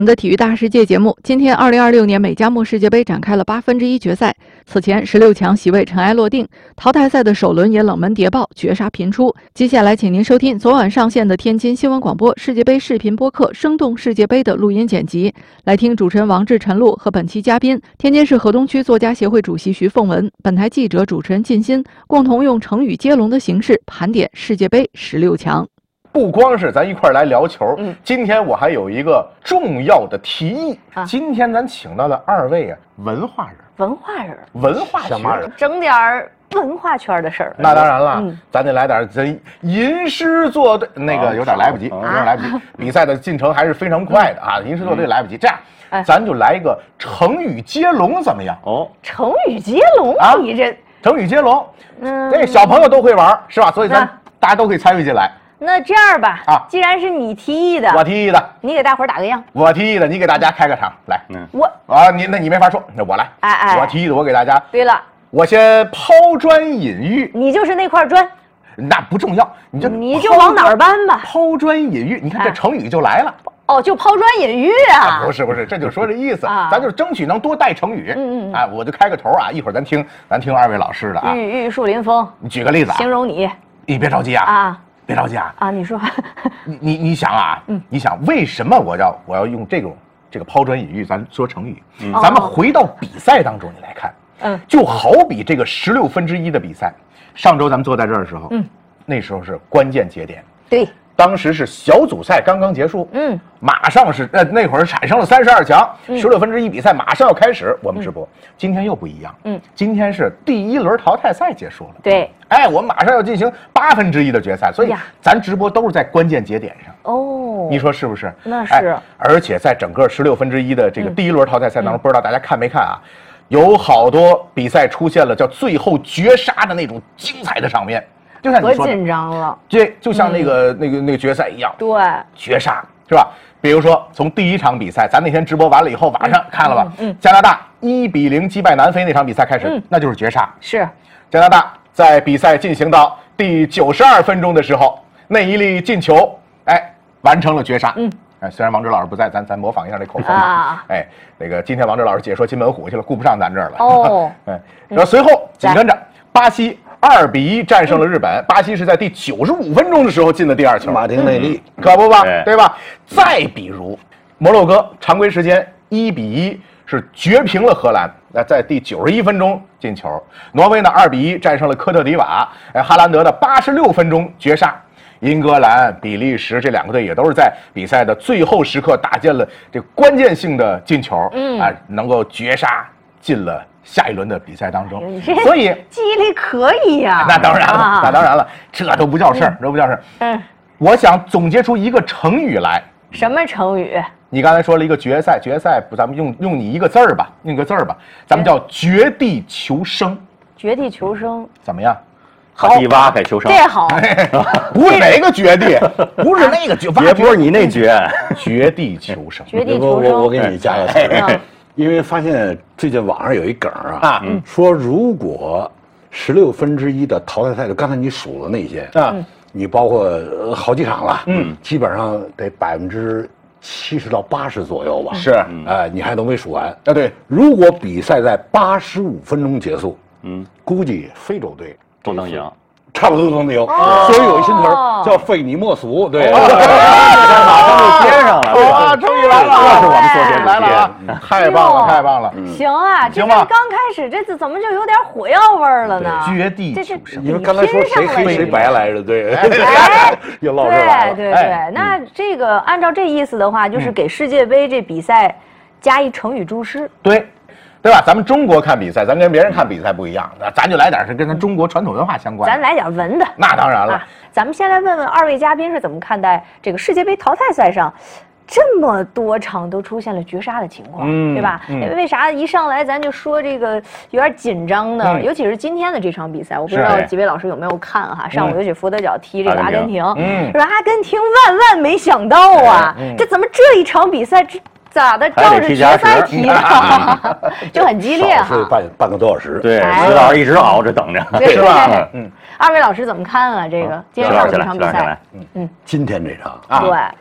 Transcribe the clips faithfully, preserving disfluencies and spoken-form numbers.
我们的体育大世界节目，今天二零二六年美加墨世界杯展开了八分之一决赛。此前十六强席位尘埃落定，淘汰赛的首轮也冷门谍报，绝杀频出。接下来，请您收听昨晚上线的天津新闻广播世界杯视频播客《生动世界杯》的录音剪辑，来听主持人王志、陈露和本期嘉宾天津市河东区作家协会主席徐凤文、本台记者主持人靳鑫，共同用成语接龙的形式盘点世界杯十六强。 不光是咱一块儿来聊球，嗯，今天我还有一个重要的提议。啊、今天咱请到了二位啊，文化人， 文化人， 文化圈， 整点儿文化圈的事儿。 那当然了，嗯、咱得来点咱吟诗作对，那个有点来不及，有点来不及。比赛的进程还是非常快的啊，吟诗作对来不及。这样，哎、咱就来一个成语接龙，怎么样？ 哦，成语接龙，啊、你这成语接龙，嗯，这小朋友都会玩，是吧？所以咱大家都可以参与进来。 那这样吧，啊，既然是你提议的， 我提议的， 你给大伙儿打个样。 我提议的，你给大家开个场来。 嗯，我啊，你那你没法说，那我来。 哎哎， 我提议的，我给大家。 对了， 我先抛砖引玉。 你就是那块砖， 那不重要，你就你就往哪儿搬吧。 抛砖引玉，你看这成语就来了。 哦，就抛砖引玉啊？ 不是不是，这就说这意思，咱就争取能多带成语。嗯嗯，哎，我就开个头啊，一会儿咱听咱听二位老师的啊。 玉玉树临风， 你举个例子啊， 形容你。 你别着急啊。啊。别着急啊！ 啊，你说， 你你你想啊，嗯，你想为什么我要我要用这种这个抛砖引玉？咱说成语，嗯、咱们回到比赛当中，你来看，嗯，就好比这个十六分之一的比赛，上周咱们坐在这儿的时候，嗯，那时候是关键节点， 对， 当时是小组赛刚刚结束，嗯，马上是呃那会儿产生了三十二强，十六分之一比赛马上要开始，我们直播。嗯、今天又不一样，嗯，今天是第一轮淘汰赛结束了， 对。 哎，我们马上要进行八分之一的决赛，所以咱直播都是在关键节点上。哦，你说是不是？ 那是、哎。 而且在整个十六分之一的这个第一轮淘汰赛当中，嗯、不知道大家看没看啊？有好多比赛出现了叫最后绝杀的那种精彩的场面，就像你说的， 可紧张了。 这就像那个、嗯、那个那个决赛一样， 对， 绝杀是吧？比如说从第一场比赛，咱那天直播完了以后，晚上看了吧？嗯，嗯加拿大一比零击败南非那场比赛开始，嗯、那就是绝杀。 是， 加拿大。在比赛进行到第九十二分钟的时候，那一粒进球，哎，完成了绝杀。嗯，哎，虽然王志老师不在，咱咱模仿一下这口风啊。哎，那个今天王志老师解说金门虎去了，顾不上咱这儿了。哦，哎，然后随后紧跟着巴西二比一战胜了日本。巴西是在第九十五分钟的时候进的第二球， 马丁内利， 可不吧？对吧？再比如摩洛哥，常规时间一比一是绝平了荷兰。那在第九十一分钟进球，挪威呢二比一战胜了科特迪瓦，哎，哈兰德的八十六分钟绝杀，英格兰、比利时这两个队也都是在比赛的最后时刻打进了这关键性的进球，嗯啊，能够绝杀进了下一轮的比赛当中，所以记忆力可以呀、啊。 那当然了，啊、那当然了，这都不叫事儿，这不叫事儿。嗯，我想总结出一个成语来。 什么成语？ 你刚才说了一个决赛，决赛不，咱们用用你一个字儿吧，用个字儿吧，咱们叫绝地求生。 绝地求生怎么样？ 好，地挖开求生。 这好， 不是哪个绝地，不是那个绝， 也不是你那绝， 绝地求生。 绝地求生。 我我给你加个词，因为发现最近网上有一梗啊，说如果十六分之一的淘汰赛，就刚才你数的那些啊。你包括、呃、好几场了，嗯，基本上得百分之七十到八十左右吧。 是， 哎、呃，你还都没数完啊？对，如果比赛在八十五分钟结束，嗯，估计非洲队都能赢， 差不多都能赢。哦、所以有一新词儿叫“非你莫属”，对， 哦、马上就接上了。 啊，终于来了， 这是我们做节目来了啊！太棒了，太棒了！ 行啊，这刚开始这次怎么就有点火药味儿了呢？ 绝地求生，因为刚才说谁黑谁白来着，对，又唠这来了。对对对，那这个按照这意思的话，就是给世界杯这比赛加一成语注释。 对。对吧？咱们中国看比赛，咱跟别人看比赛不一样，那咱就来点是跟咱中国传统文化相关。 咱来点文的。 那当然了、啊。 咱们先来问问二位嘉宾是怎么看待这个世界杯淘汰赛上这么多场都出现了绝杀的情况，嗯、对吧？嗯、为啥一上来咱就说这个有点紧张呢？嗯、尤其是今天的这场比赛，我不知道几位老师有没有看哈？上午尤其佛得角踢这个阿根廷，嗯，说阿根廷万万没想到啊，嗯、这怎么这一场比赛这。咋的？照着决赛踢的，就很激烈哈。 是半半个多小时， 对，徐老师一直熬着等着， 是吧？ 嗯，二位老师怎么看啊？这个今天上这场比赛， 嗯嗯，今天这场啊，对，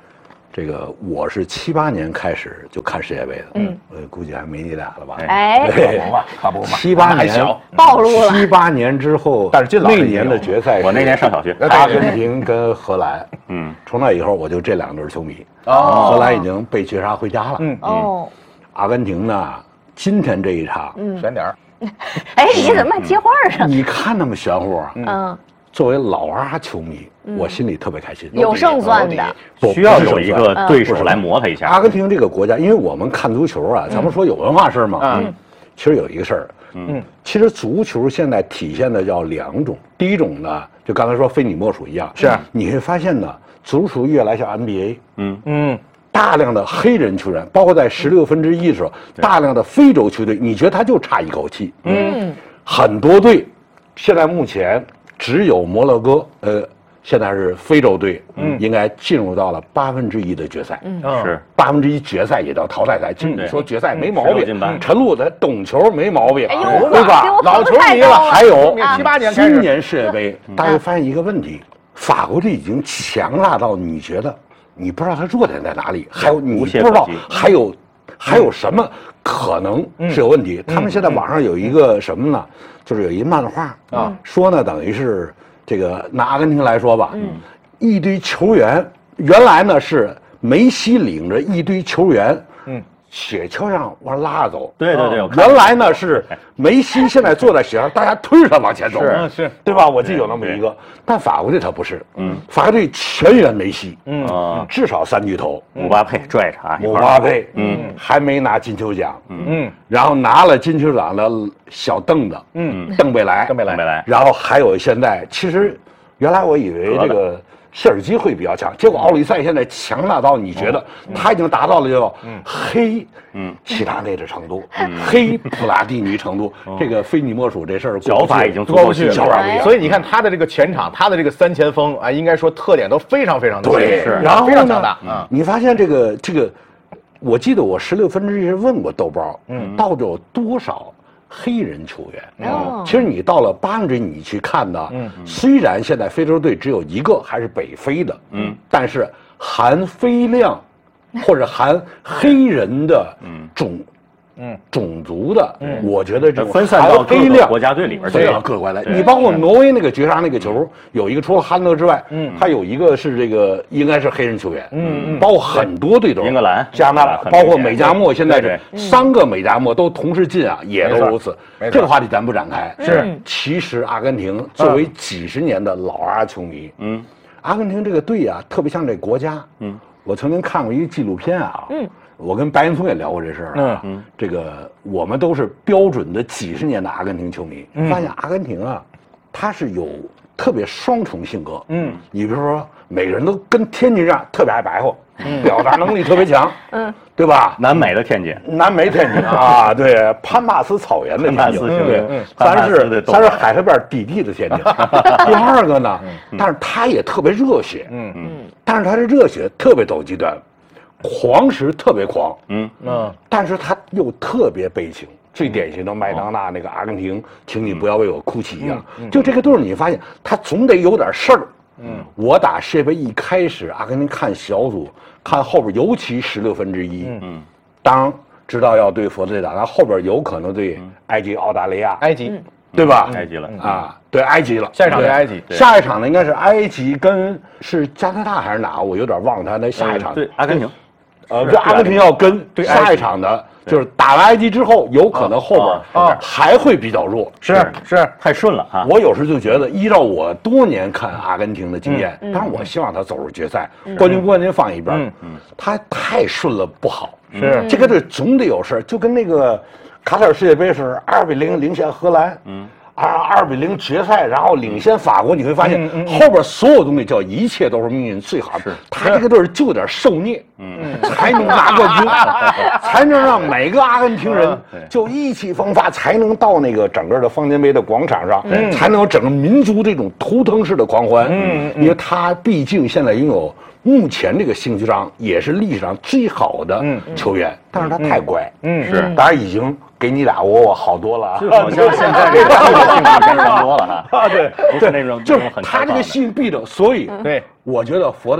这个我是七八年开始就看世界杯的，嗯，呃，估计还没你俩了吧？ 哎， 可不嘛，可不嘛， 七八年暴露了。 七八年之后， 但是金老师那年的决赛， 我那年上小学， 阿根廷跟荷兰， 嗯， 从那以后我就这两队球迷。 哦， 荷兰已经被绝杀回家了。 嗯哦， 阿根廷呢，今天这一场， 选点儿。 哎，你怎么还接话上？ 你看那么玄乎啊？ 嗯， 作为老阿球迷，我心里特别开心。 有胜算的， 需要有一个对手来磨他一下。 阿根廷这个国家，因为我们看足球啊，咱们说有文化事儿嘛，嗯，其实有一个事儿，嗯，其实足球现在体现的叫两种，第一种呢，就刚才说非你莫属一样， 是你会发现呢，足球越来像 N B A， 嗯嗯。 大量的黑人球员，包括在十六分之一的时候，大量的非洲球队，你觉得他就差一口气？嗯，很多队现在目前只有摩洛哥，呃，现在是非洲队，嗯，应该进入到了八分之一的决赛， 嗯，是八分之一决赛也叫淘汰赛。其实你说决赛没毛病，陈露他懂球没毛病， 对吧？ 老球迷了， 还有七八年开始， 今年世界杯，大家发现一个问题，法国队已经强大到你觉得。你不知道他弱点在哪里，还有你不知道还有还有什么可能是有问题。他们现在网上有一个什么呢？就是有一漫画啊，说呢等于是这个拿阿根廷来说吧，一堆球员原来呢是梅西领着一堆球员，嗯。雪橇上往拉着走， 对对对， 原来呢是梅西，现在坐在雪上，大家推着他往前走， 是是， 对吧？我记得有那么一个，但法国队他不是，嗯，法国队全员梅西，嗯，至少三巨头， 姆巴佩拽着啊， 姆巴佩，嗯，还没拿金球奖，嗯，然后拿了金球奖的小邓子，嗯，邓贝莱， 邓贝莱， 贝莱， 然后还有现在，其实原来我以为这个。谢尔基会比较强，结果奥利赛现在强大到你觉得他已经达到了叫黑嗯齐达内的程度，黑普拉蒂尼程度，这个非你莫属这事儿脚法已经过不去了。所以你看他的这个前场，他的这个三前锋啊，应该说特点都非常非常的对， 然后非常强大。 嗯，你发现这个这个，我记得我十六分之一问过豆包，嗯，到底有多少？黑人球员，哦，其实你到了八分之一，你去看呢，嗯，虽然现在非洲队只有一个还是北非的，嗯，但是含非量或者含黑人的种，嗯，种族的，嗯，我觉得这分散到各个国家队里边， 分散到各个国家。你包括挪威那个绝杀那个球，有一个除了汉德之外，嗯，还有一个是这个应该是黑人球员，嗯嗯，包括很多队都， 英格兰、 加拿大，包括美加墨，现在是三个美加墨都同时进啊，也都如此。这个话题咱不展开。 是， 其实阿根廷作为几十年的老阿球迷，嗯，阿根廷这个队啊，特别像这国家，嗯，我曾经看过一个纪录片啊，嗯。我跟白岩松也聊过这事儿，嗯嗯，这个我们都是标准的几十年的阿根廷球迷，发现阿根廷啊，它是有特别双重性格，嗯，你比如说每个人都跟天津一样，特别爱白话，嗯，表达能力特别强，嗯，对吧？ 南美的天津， 南美天津啊，对，潘帕斯草原的天津， 对， 咱是咱是海河边底地的天津。第二个呢，但是他也特别热血，嗯嗯，但是他的热血特别走极端。狂时特别狂，嗯嗯，但是他又特别悲情，最典型的麦当娜那个阿根廷，请你不要为我哭泣一样，就这个队儿，你发现他总得有点事儿。嗯，我打世界杯一开始，阿根廷看小组，看后边，尤其十六分之一，嗯，当知道要对佛罗里达，那后边有可能对埃及、澳大利亚、 埃及， 对吧？ 埃及了啊，对埃及了， 下一场对埃及， 下一场呢应该是埃及跟是加拿大还是哪？我有点忘了他那下一场对阿根廷。 呃，这阿根廷要跟下一场的，就是打完埃及之后，有可能后边啊还会比较弱， 是是太顺了啊！ 我有时就觉得，依照我多年看阿根廷的经验，当然我希望他走入决赛，冠军不冠军放一边，嗯，他太顺了不好， 是这个队总得有事，就跟那个卡塔尔世界杯是二比零领先荷兰，嗯。二二比零决赛，然后领先法国，你会发现后边所有东西叫一切都是命运最好的。他这个队就有点受虐，嗯，才能拿冠军，才能让每个阿根廷人就意气风发，才能到那个整个的方尖碑的广场上，才能有整个民族这种图腾式的狂欢。嗯，因为他毕竟现在拥有目前这个兴趣上也是历史上最好的球员，但是他太乖，嗯，是，当然已经。给你俩我我好多了， 就好像现在这个性格真是多了哈。 啊，对， 不是那种就是他这个性必的，所以对， 我觉得佛得角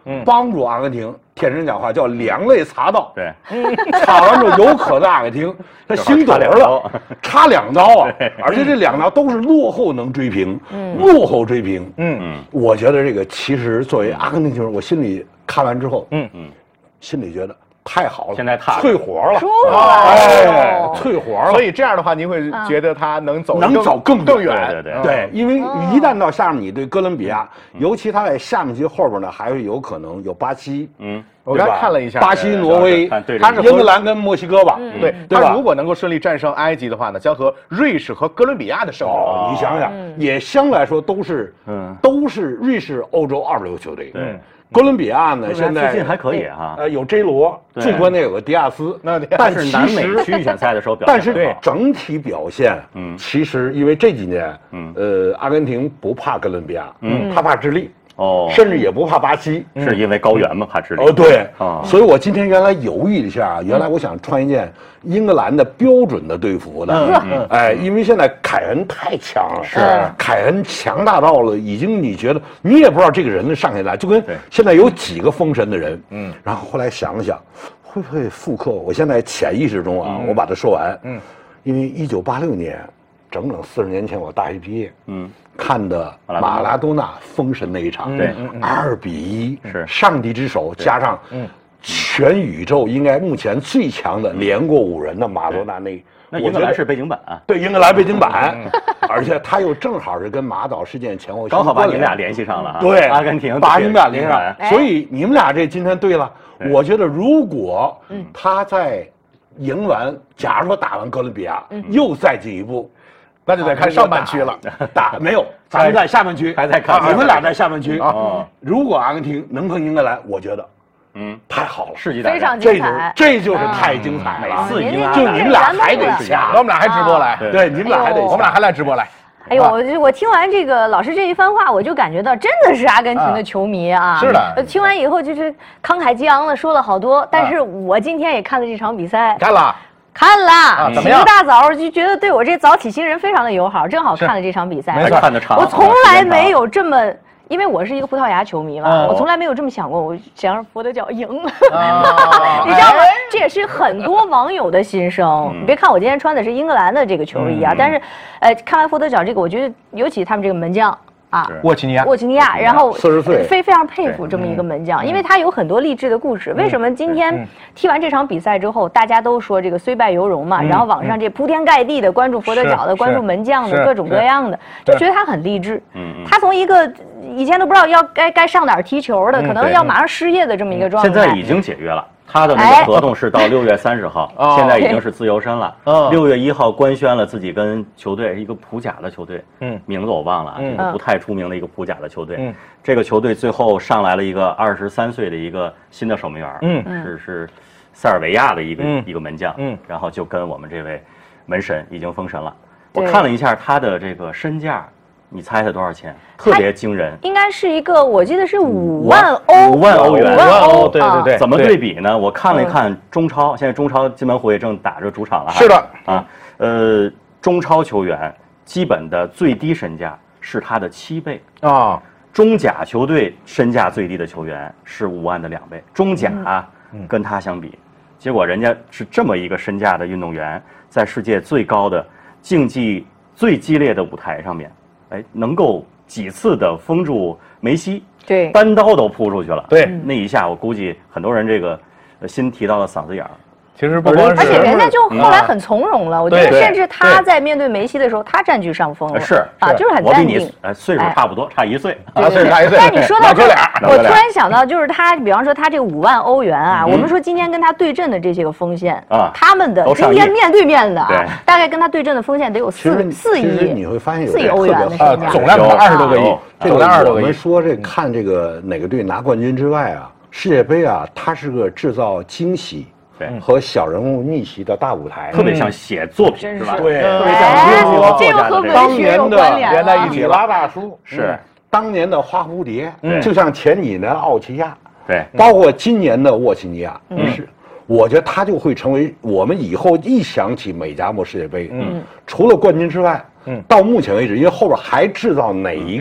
帮助阿根廷，天神讲话叫两肋插刀。 对， 插完之后有可能阿根廷他行走了，插两刀啊，而且这两刀都是落后能追平，落后追平。嗯嗯，我觉得这个其实作为阿根廷球员，我心里看完之后，嗯嗯，心里觉得。太好了， 现在踏淬火了， 舒服了， 哎，淬火了。 所以这样的话，您会觉得他能走能走更更远， 对对对，因为一旦到下面，你对哥伦比亚，尤其他在下面区后边呢，还会有可能有巴西， 嗯，我刚才看了一下， 巴西、挪威， 他是英格兰跟墨西哥吧， 对，他如果能够顺利战胜埃及的话呢，将和瑞士和哥伦比亚的胜负， 你想想，也相对来说都是，嗯，都是瑞士欧洲二流球队， 对。 哥伦比亚呢，现在最近还可以哈， 呃，有 J 罗，最关键有个迪亚斯， 那但是南美区域选赛的时候表现， 但是整体表现，嗯，其实因为这几年，嗯，呃，阿根廷不怕哥伦比亚，嗯，他怕智利。哦，甚至也不怕巴西， 是因为高原嘛，怕智利。 哦，对，啊，所以我今天原来犹豫一下，原来我想穿一件英格兰的标准的队服的，嗯，哎，因为现在凯恩太强了， 是凯恩强大到了，已经你觉得你也不知道这个人上下来，就跟现在有几个封神的人，嗯，然后后来想了想，会不会复刻？我现在潜意识中啊，我把它说完，嗯，因为一九八六年，整整四十年前我大学毕业，嗯。看的马拉多纳封神那一场， 对， 二比一， 是上帝之手加上全宇宙应该目前最强的连过五人的马拉多纳那， 那英格兰是背景板啊， 对，英格兰背景板，而且他又正好是跟马岛事件前后刚好把你们俩联系上了啊， 对， 阿根廷把你们俩联系上，所以你们俩这今天对了，我觉得如果他在赢完，假如说打完哥伦比亚，又再进一步。 那就得看上半区了， 打没有，咱们在下半区还在看， 你们俩在下半区啊。如果阿根廷能碰英格兰，我觉得，嗯，太好了， 世纪大战非常精彩， 这就是太精彩了。 每次赢啊， 就你们俩还得下， 我们俩还直播来， 对，你们俩还得， 我们俩还来直播来。 哎呦，我我听完这个老师这一番话，我就感觉到真的是阿根廷的球迷啊。 是的， 听完以后就是慷慨激昂的说了好多，但是我今天也看了这场比赛， 看了。 看了， 啊、 起个大早就觉得对我这早起新人非常的友好，正好看了这场比赛。 没错，看得长。 我从来没有这么，因为我是一个葡萄牙球迷嘛，哦、我从来没有这么想过，我想让佛得角赢。哦、你知道吗？这也是很多网友的心声。嗯、你别看我今天穿的是英格兰的这个球衣啊，嗯、但是，呃，看完佛得角这个，我觉得尤其他们这个门将。啊， 沃奇尼亚， 沃奇尼亚，然后四十岁， 非非常佩服这么一个门将，因为他有很多励志的故事。为什么今天踢完这场比赛之后，大家都说这个虽败犹荣嘛？然后网上这铺天盖地的关注佛得角的，关注门将的，各种各样的，就觉得他很励志。嗯，他从一个以前都不知道要该该上哪儿踢球的，可能要马上失业的这么一个状态， 现在已经解约了。他的那个合同是到六月三十号，哎、现在已经是自由身了。六、哦、月一号官宣了自己跟球队一个葡甲的球队，嗯，名字我忘了，嗯、这个不太出名的一个葡甲的球队。嗯，这个球队最后上来了一个二十三岁的一个新的守门员，嗯，是是塞尔维亚的一个、嗯、一个门将，嗯，然后就跟我们这位门神已经封神了。我看了一下他的这个身价。你猜猜多少钱？特别惊人， 应该是一个，我记得是五万欧， 五万欧元， 五万欧， 对对对。 怎么对比呢？我看了一看中超，现在中超金门湖也正打着主场了。 是的， 啊，呃，中超球员基本的最低身价是他的七倍啊。中甲球队身价最低的球员是五万的两倍，中甲跟他相比，结果人家是这么一个身价的运动员，在世界最高的竞技最激烈的舞台上面。哎，能够几次的封住梅西， 对， 单刀都扑出去了。 对， 那一下我估计很多人这个心提到了嗓子眼儿。 其实不光是， 而且人家就后来很从容了。我觉得甚至他在面对梅西的时候，他占据上风了。 是啊，就是很淡定。 我比你呃岁数差不多，差一岁。 啊，岁数差一岁。 但你说到这，我突然想到，就是他，比方说他这个五万欧元啊，我们说今天跟他对阵的这些个锋线啊，他们的今天面对面的啊，大概跟他对阵的锋线得有四四亿。 你会发现四亿欧元的身价， 总量二十多个亿， 总量二十多个亿。我们说这看这个哪个队拿冠军之外啊，世界杯啊，它是个制造惊喜。和小人物逆袭的大舞台， 特别像写作品是吧？ 对， 特别像英国这个和文学有关联。 连在一起，拉大叔是当年的花蝴蝶，就像前几年的奥齐亚， 对， 包括今年的沃奇尼亚，是，我觉得他就会成为我们以后一想起美加墨世界杯，嗯，除了冠军之外，嗯，到目前为止，因为后边还制造哪一个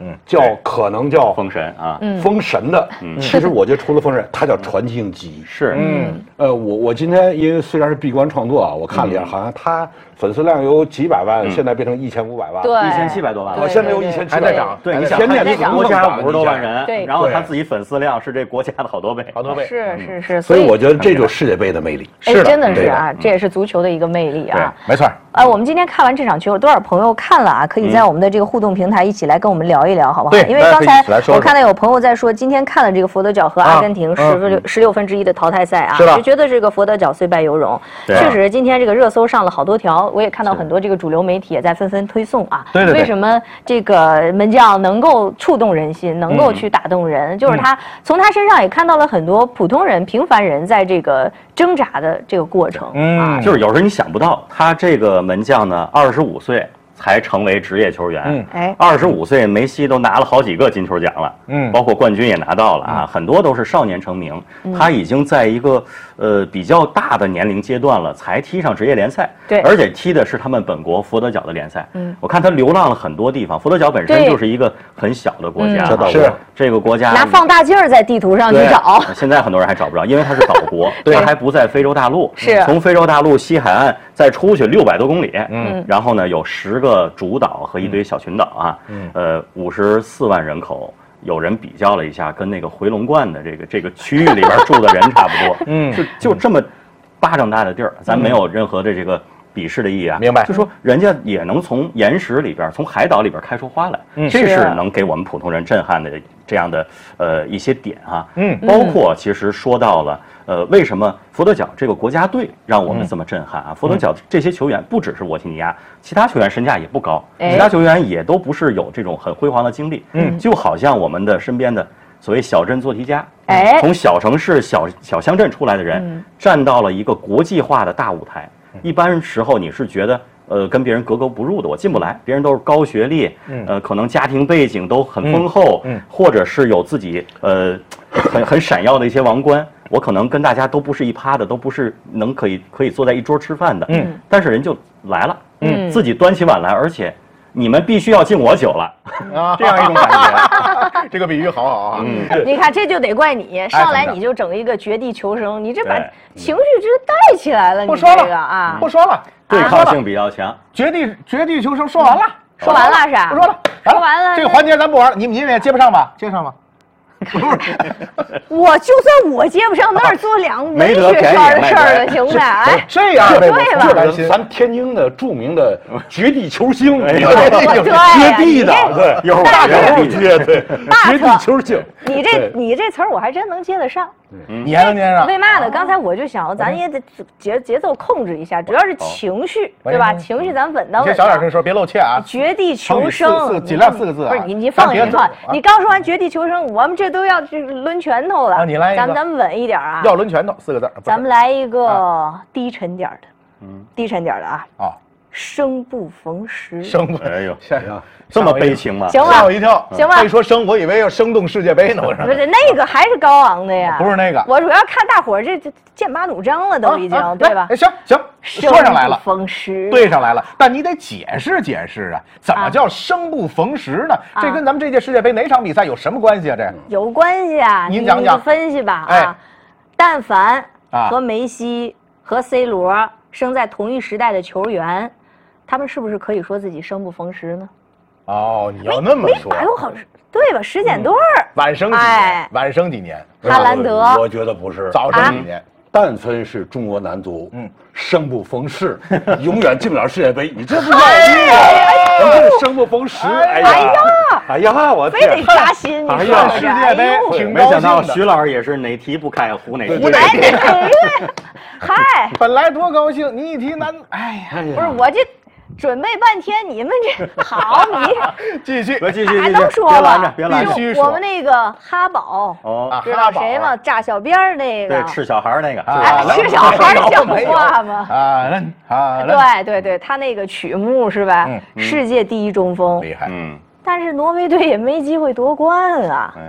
嗯，叫可能叫封神啊， 封神的。嗯，其实我觉得除了封神，它叫传经集。 是， 嗯，呃，我我今天因为虽然是闭关创作啊，我看了一下，好像它粉丝量有几百万，现在变成一千五百万， 对， 一千七百多万了。 我现在有一千七还在涨。 对，你想， 天天国家五十多万人， 对， 然后他自己粉丝量是这国家的好多倍， 好多倍。 是是是， 所以我觉得这就是世界杯的魅力。 哎，真的是啊，这也是足球的一个魅力啊。 没错。 呃，我们今天看完这场球，有多少朋友看了啊？可以在我们的这个互动平台一起来跟我们聊一聊，好不好？ 对， 因为刚才我看到有朋友在说，今天看了这个佛得角和阿根廷十六十六分之一的淘汰赛啊，就觉得这个佛得角虽败犹荣。确实，今天这个热搜上了好多条，我也看到很多这个主流媒体也在纷纷推送啊。 对对对。 为什么这个门将能够触动人心，能够去打动人？就是他从他身上也看到了很多普通人、平凡人在这个挣扎的这个过程啊。 就是有时候你想不到，他这个门将呢，二十五岁才成为职业球员。嗯，哎，二十五岁，梅西都拿了好几个金球奖了，嗯，包括冠军也拿到了啊，很多都是少年成名。他已经在一个呃比较大的年龄阶段了，才踢上职业联赛。 对， 而且踢的是他们本国佛得角的联赛。嗯，我看他流浪了很多地方。佛得角本身就是一个很小的国家， 是这个国家拿放大镜在地图上去找。 现在很多人还找不着，因为它是岛国，它还不在非洲大陆。 是， 从非洲大陆西海岸再出去六百多公里。嗯，然后呢有十个主岛和一堆小群岛啊。嗯，呃，五十四万人口。有人比较了一下，跟那个回龙观的这个这个区域里边住的人差不多。嗯，就就这么巴掌大的地儿，咱没有任何的这个鄙视的意义啊。 明白？ 就说人家也能从岩石里边，从海岛里边开出花来，嗯，这是能给我们普通人震撼的这样的呃一些点哈。嗯，包括其实说到了呃为什么佛得角这个国家队让我们这么震撼啊？佛得角这些球员不只是沃提尼亚，其他球员身价也不高，其他球员也都不是有这种很辉煌的经历。嗯，就好像我们的身边的所谓小镇做题家，哎，从小城市、小小乡镇出来的人，站到了一个国际化的大舞台。一般时候你是觉得呃跟别人格格不入的，我进不来，别人都是高学历，呃可能家庭背景都很丰厚，或者是有自己呃很很闪耀的一些王冠，我可能跟大家都不是一趴的，都不是能可以可以坐在一桌吃饭的，嗯，但是人就来了，嗯，自己端起碗来，而且你们必须要敬我酒了，啊，这样一种感觉。 这个比喻好好啊！ 嗯，你看这就得怪你，上来你就整一个绝地求生，你这把情绪直接带起来了。 不说了啊， 不说了， 对抗性比较强。 绝地绝地求生说完了， 说完了是吧？ 不说了， 说完了。 这个环节咱不玩，你你们也接不上吧？接上吧。 我就算我接不上那儿做两文学圈的事儿了，行不？哎， 这样对了，咱天津的著名的绝地球星， 绝地的，对， 有大不接，对，绝地球星。 你这你这词儿我还真能接得上， 你还能接上？ 为嘛呢？刚才我就想，咱也得节节奏控制一下，主要是情绪，对吧？情绪咱稳当。 你小点声说，别露怯啊！ 绝地求生， 尽量四个字。 不是你你放你放，你刚说完绝地求生，我们这都要这抡拳头了。 你来一个， 咱咱们稳一点啊！ 要抡拳头四个字。 咱们来一个低沉点的，嗯，低沉点的啊。啊，生不逢时。 生不， 哎呦，这么悲情吗？ 行吧， 吓我一跳。 行吧， 一说生，我以为要生动世界杯呢。我说不是那个，还是高昂的呀。 不是那个， 我主要看大伙儿这这剑拔弩张了，都已经对吧？ 行行，说上来了， 生不逢时， 对上来了。但你得解释解释啊，怎么叫生不逢时呢？这跟咱们这届世界杯哪场比赛有什么关系啊？这有关系啊， 您讲讲分析吧啊。但凡和梅西和 C 罗生在同一时代的球员，他们是不是可以说自己生不逢时呢？ 哦，你要那么说， 哎呦好，对吧？十捡对儿， 晚生几年？晚生几年？ 哈兰德， 我觉得不是， 早生几年。 但凡是中国男足，嗯，生不逢时，永远进不了世界杯。你这不要命啊！生不逢时，哎呀，哎呀，我非得扎心。 哎呀，世界杯挺没想到徐老师也是哪题不开胡哪题。 胡哪题？ 嗨， 本来多高兴，你一提男，哎呀， 不是我这。准备半天，你们这好，你继续， 继续， 还能说别拦着，别拦着。 我们那个哈宝，哦，知道谁吗？扎小辫那个， 对，吃小孩那个， 哎，吃小孩像话吗？ 啊，啊， 对对对，他那个曲目是吧？世界第一中锋， 厉害，嗯。 但是挪威队也没机会夺冠啊。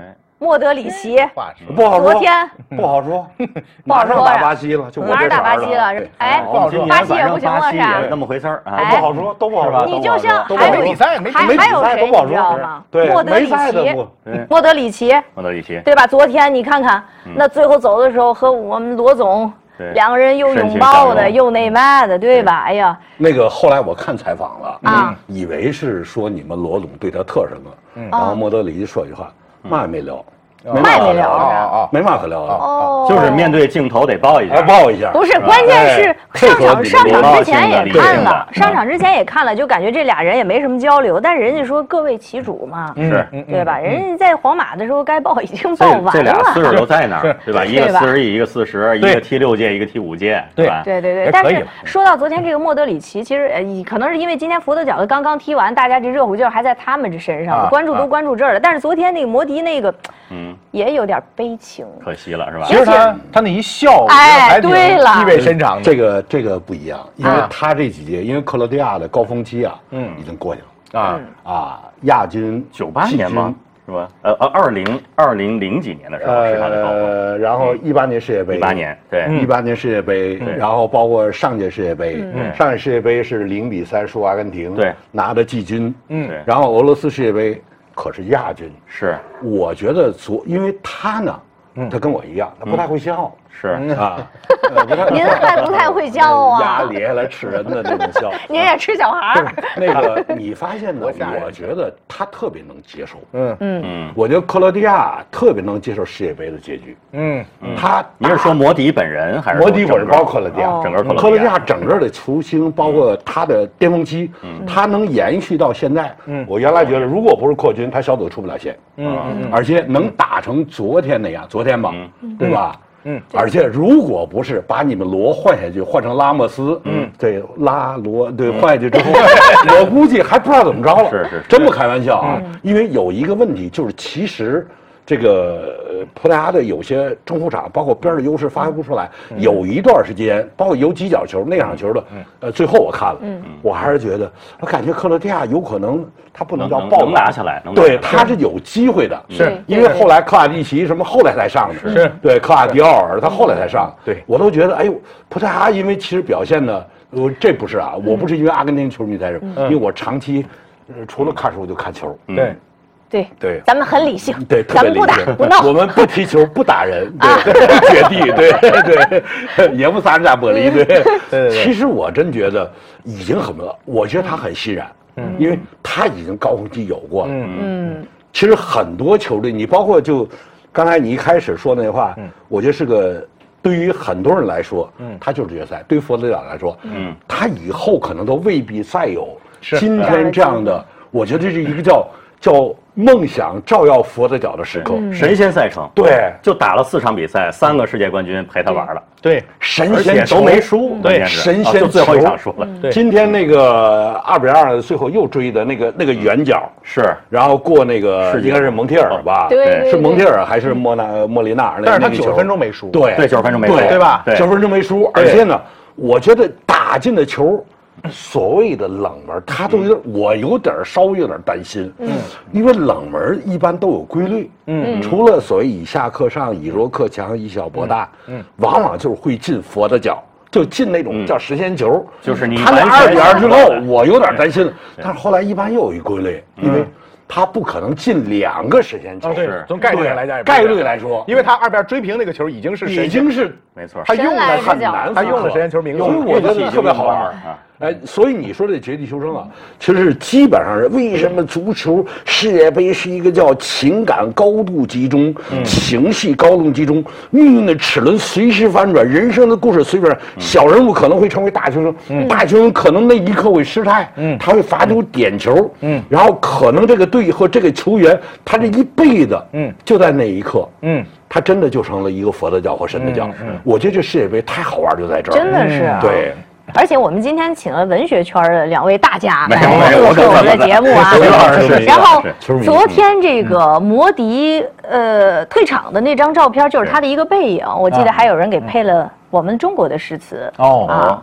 莫德里奇， 不好说， 昨天不好说， 不好说打巴西了，就马上打巴西了，哎，巴西也不行了是吧？ 那么回事儿啊， 哎不好说，都不好说。 你就像还有比赛， 还还有谁你知道吗？莫德里奇，莫德里奇， 莫德里奇， 对吧？昨天你看看，那最后走的时候和我们罗总。两个人又拥抱的，又那嘛的，对吧？哎呀， 那个后来我看采访了，啊，以为是说你们罗总对他特什么，然后莫德里奇说句话，嘛也没聊， 嘛也没聊啊， 没嘛可聊的， 哦， 就是面对镜头得抱一下， 抱一下。 不是，关键是上场上场之前也看了，上场之前也看了，就感觉这俩人也没什么交流，但是人家说各为其主嘛， 是， 对吧？人家在皇马的时候该抱已经抱完了， 这俩岁数都在那儿，对吧？一个四十一，一个四十，一个踢六届，一个踢五届，对吧？ 对对对。但是说到昨天这个莫德里奇，其实呃，可能是因为今天佛得角的刚刚踢完，大家这热乎劲儿还在他们这身上，关注都关注这儿了。但是昨天那个摩迪那个，嗯，也有点悲情， 可惜了是吧？ 其实他他那一笑， 哎，对了， 意味深长的。 这个这个不一样，因为他这几届，因为克罗地亚的高峰期啊，嗯，已经过去了啊啊，亚军九八年吗？是吧？呃呃，二零二零零几年的时候是他的高峰， 呃，然后一八年世界杯， 一八年对， 一八年世界杯，然后包括上届世界杯，上届世界杯是零比三输阿根廷， 对， 拿的季军， 嗯， 然后俄罗斯世界杯可是亚军， 是， 我觉得昨因为他呢。他跟我一样，他不太会笑， 是啊， 您还不太会笑啊， 压咧下来吃人的那种笑， 您也吃小孩儿。 那个你发现呢？我觉得他特别能接受，嗯嗯，我觉得克罗地亚特别能接受世界杯的结局，嗯，他你是说摩迪本人还是摩迪本人？包括克罗地亚， 整个克罗地亚整个的球星，包括他的巅峰期，他能延续到现在。嗯，我原来觉得如果不是扩军，他小组出不了线，嗯，而且能打成昨天那样，昨天吧。对吧？嗯，而且如果不是把你们罗换下去，换成拉莫斯，嗯，对，拉罗对换下去之后，我估计还不知道怎么着了。 是是， 真不开玩笑啊！因为有一个问题，就是其实这个葡萄牙的有些中后场，包括边的优势发挥不出来。有一段时间，包括有几脚球那场球的，呃，最后我看了，我还是觉得，我感觉克罗地亚有可能。他不能叫爆拿下来， 对，他是有机会的， 是因为后来克瓦蒂奇什么后来才上的， 是对克瓦迪奥尔他后来才上， 对我都觉得哎呦，葡萄牙因为其实表现呢，我这不是啊，我不是因为阿根廷球迷才是，因为我长期除了看书就看球， 对对对， 咱们很理性， 对， 咱们不打不闹， 我们不踢球不打人，对，绝地，对对，也不撒人家玻璃，对对。其实我真觉得已经很了，我觉得他很欣然。嗯，因为他已经高峰期有过了。嗯嗯，其实很多球队，你包括就刚才你一开始说那话，嗯，我觉得是个对于很多人来说，嗯，他就是决赛；对于佛得角来说，嗯，他以后可能都未必再有今天这样的。我觉得这是一个叫叫梦想照耀佛得角的时刻， 神仙赛程。 对， 就打了四场比赛，三个世界冠军陪他玩了。 对， 神仙都没输。 对， 神仙就最后一场输了。 今天那个二比二，最后又追的那个那个远角是， 然后过那个应该是蒙蒂尔吧？ 对， 是蒙蒂尔还是莫纳莫里纳？ 但是他九十分钟没输。 对对，九十分钟没输， 对吧？ 九十分钟没输，而且呢，我觉得打进的球。所谓的冷门，他都有，我有点稍微有点担心，嗯，因为冷门一般都有规律，嗯，除了所谓以下克上、以弱克强、以小博大，嗯，往往就是会进佛的脚，就进那种叫实心球， 就是你他那二比二之后，我有点担心，但是后来一般又有一规律，因为。他不可能进两个实现球， 是从概率来讲， 概率来说， 因为他二边追平那个球已经是已经是没错， 他用了很难，他用了实现球名额， 所以我觉得特别好玩啊。哎，所以你说这绝地求生啊，其实基本上是为什么足球世界杯是一个叫情感高度集中、情绪高度集中、命运的齿轮随时反转、人生的故事随便，小人物可能会成为大球星，大球星可能那一刻会失态，他会罚丢点球，然后可能这个队和这个球员，他这一辈子，就在那一刻，他真的就成了一个佛的脚或神的脚。我觉得这世界杯太好玩就在这儿， 真的是对。 而且我们今天请了文学圈的两位大家来做客我们的节目啊。然后昨天这个摩迪呃退场的那张照片就是他的一个背影，我记得还有人给配了我们中国的诗词哦啊。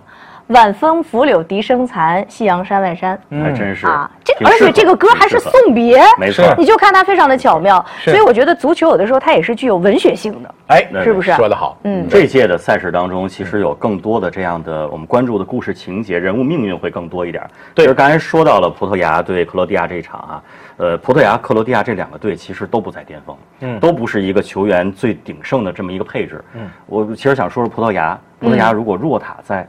晚风拂柳笛声残，夕阳山外山。 还真是啊，这而且这个歌还是送别， 没错， 你就看它非常的巧妙。所以我觉得足球有的时候它也是具有文学性的， 哎， 是不是？ 说得好。 嗯， 这届的赛事当中，其实有更多的这样的我们关注的故事情节、人物命运会更多一点。 对， 就是刚才说到了葡萄牙对克罗地亚这一场啊，呃，葡萄牙、克罗地亚这两个队其实都不在巅峰，嗯，都不是一个球员最鼎盛的这么一个配置。嗯，我其实想说说葡萄牙，葡萄牙如果若塔在，